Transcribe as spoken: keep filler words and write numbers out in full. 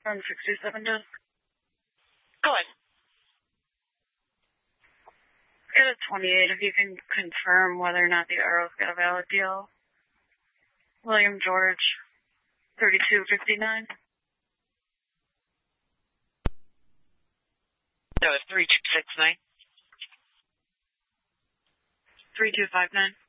From sixty-seven down. Go ahead. Get a twenty-eight if you can confirm whether or not the Arrow's got a valid deal. William George, thirty-two fifty-nine. That was three two six nine. three two five nine.